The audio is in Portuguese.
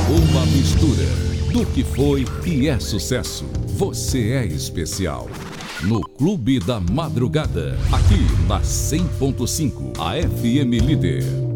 Uma mistura do que foi e é sucesso. Você é especial. No Clube da Madrugada, aqui na 100.5, a FM Líder.